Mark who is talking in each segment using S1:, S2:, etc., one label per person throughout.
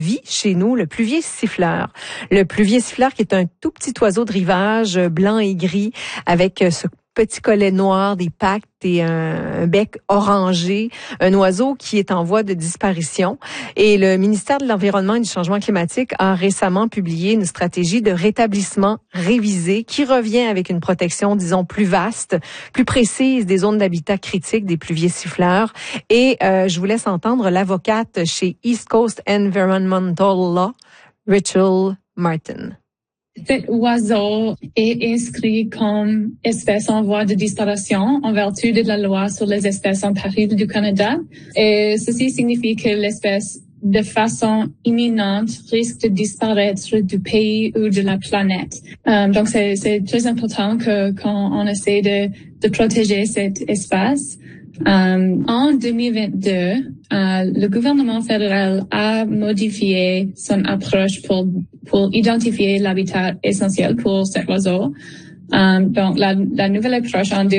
S1: vit chez nous, le pluvier siffleur. Le pluvier siffleur qui est un tout petit oiseau de rivage blanc et gris avec ce petit collet noir, des pattes et un bec orangé, un oiseau qui est en voie de disparition. Et le ministère de l'Environnement et du Changement climatique a récemment publié une stratégie de rétablissement révisée qui revient avec une protection, disons, plus vaste, plus précise des zones d'habitat critiques des pluviers siffleurs. Et je vous laisse entendre l'avocate chez East Coast Environmental Law, Rachel Martin.
S2: Cet oiseau est inscrit comme espèce en voie de disparition en vertu de la loi sur les espèces en péril du Canada. Et ceci signifie que l'espèce, de façon imminente, risque de disparaître du pays ou de la planète. Donc c'est très important que quand on essaie de protéger cette espèce. En 2022, le gouvernement fédéral a modifié son approche pour identifier l'habitat essentiel pour cet oiseau. Donc, la nouvelle approche en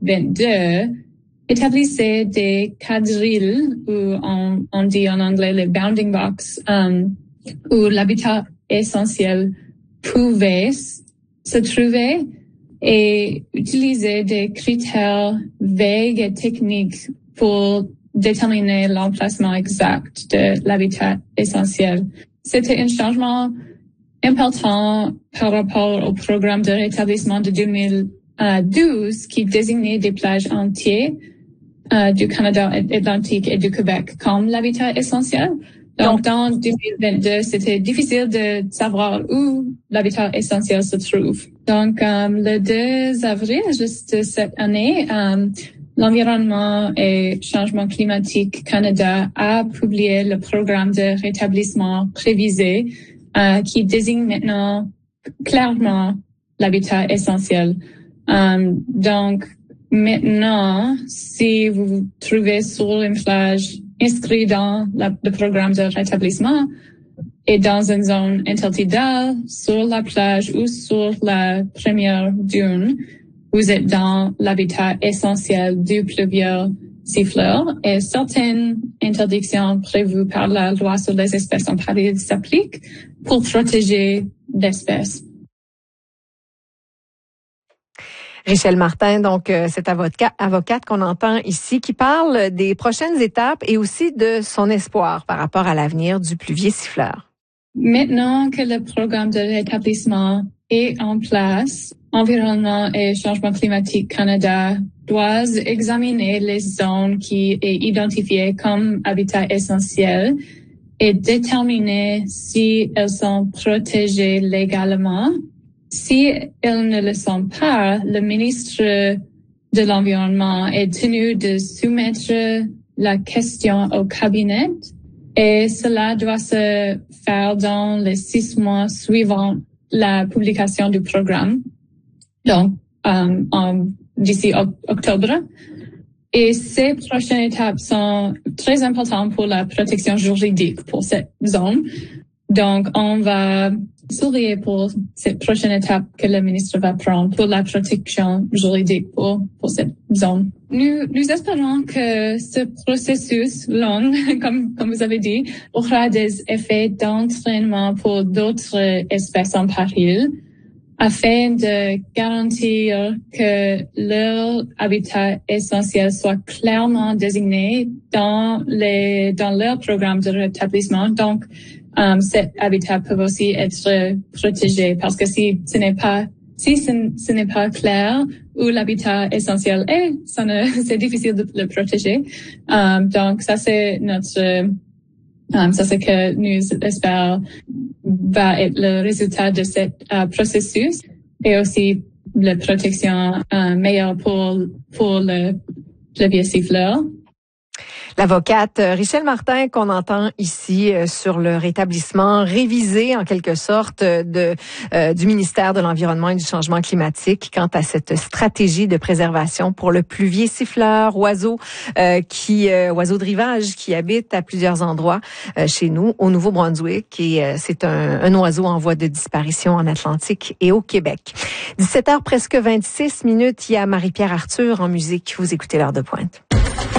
S2: 2022 établissait des quadrilles, ou on dit en anglais les bounding box, où l'habitat essentiel pouvait se trouver et utiliser des critères vagues et techniques pour déterminer l'emplacement exact de l'habitat essentiel. C'était un changement important par rapport au programme de rétablissement de 2012 qui désignait des plages entières du Canada Atlantique et du Québec comme l'habitat essentiel. Donc, dans 2022, c'était difficile de savoir où l'habitat essentiel se trouve. Donc, le 2 avril, juste cette année, l'Environnement et Changement climatique Canada a publié le programme de rétablissement révisé qui désigne maintenant clairement l'habitat essentiel. Donc, maintenant, si vous vous trouvez sur une plage inscrit dans le programme de rétablissement et dans une zone intertidale, sur la plage ou sur la première dune, vous êtes dans l'habitat essentiel du pluvieux siffleur et certaines interdictions prévues par la loi sur les espèces en péril s'appliquent pour protéger l'espèce.
S1: Rachel Martin, donc cette avocate qu'on entend ici, qui parle des prochaines étapes et aussi de son espoir par rapport à l'avenir du pluvier siffleur.
S2: Maintenant que le programme de rétablissement est en place, Environnement et Changement climatique Canada doit examiner les zones qui est identifiées comme habitat essentiel et déterminer si elles sont protégées légalement. Si elles ne le sont pas, le ministre de l'Environnement est tenu de soumettre la question au cabinet et cela doit se faire dans les 6 mois suivant la publication du programme. Donc, d'ici octobre. Et ces prochaines étapes sont très importantes pour la protection juridique pour cette zone. Donc, on va sourire pour cette prochaine étape que le ministre va prendre pour la protection juridique pour cette zone. Nous espérons que ce processus long, comme vous avez dit, aura des effets d'entraînement pour d'autres espèces en péril, afin de garantir que leur habitat essentiel soit clairement désigné dans leur programme de rétablissement. Donc, cet habitat peut aussi être protégé parce que si ce n'est pas clair où l'habitat essentiel est, c'est difficile de le protéger. Donc, ça c'est que nous espérons va être le résultat de ce processus et aussi la protection meilleure pour le pluvieux siffleur.
S1: L'avocate Rachel Martin qu'on entend ici sur le rétablissement révisé en quelque sorte du ministère de l'Environnement et du Changement climatique quant à cette stratégie de préservation pour le pluvier siffleur, oiseau de rivage qui habite à plusieurs endroits chez nous au Nouveau-Brunswick et c'est un oiseau en voie de disparition en Atlantique et au Québec. 17h presque 26 minutes, il y a Marie-Pierre Arthur en musique. Vous écoutez l'heure de pointe.